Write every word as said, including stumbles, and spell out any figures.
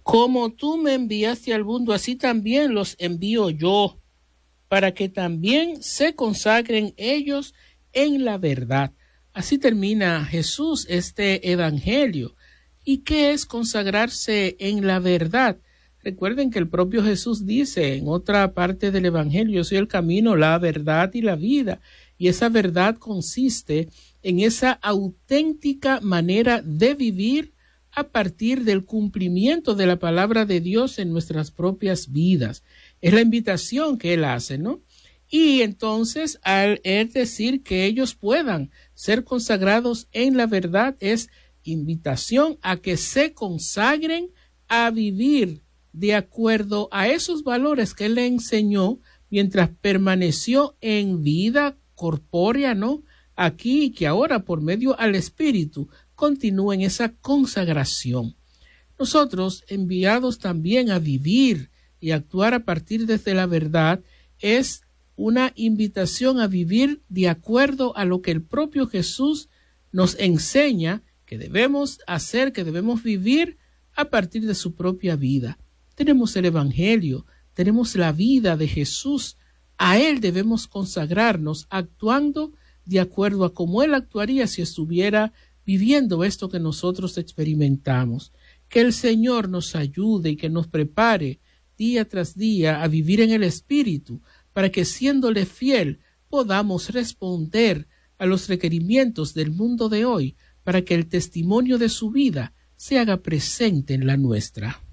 Como tú me enviaste al mundo, así también los envío yo, para que también se consagren ellos en la verdad. Así termina Jesús este evangelio. ¿Y qué es consagrarse en la verdad? Recuerden que el propio Jesús dice en otra parte del evangelio: yo soy el camino, la verdad y la vida. Y esa verdad consiste en esa auténtica manera de vivir a partir del cumplimiento de la palabra de Dios en nuestras propias vidas. Es la invitación que Él hace, ¿no? Y entonces, al Él decir que ellos puedan ser consagrados en la verdad, es invitación a que se consagren a vivir de acuerdo a esos valores que Él le enseñó mientras permaneció en vida corpórea, ¿no? Aquí y que ahora, por medio al Espíritu, continúa en esa consagración. Nosotros, enviados también a vivir y actuar a partir desde la verdad, es una invitación a vivir de acuerdo a lo que el propio Jesús nos enseña que debemos hacer, que debemos vivir a partir de su propia vida. Tenemos el Evangelio, tenemos la vida de Jesús. A Él debemos consagrarnos actuando de acuerdo a cómo Él actuaría si estuviera viviendo esto que nosotros experimentamos. Que el Señor nos ayude y que nos prepare día tras día a vivir en el Espíritu, para que siéndole fiel podamos responder a los requerimientos del mundo de hoy, para que el testimonio de su vida se haga presente en la nuestra.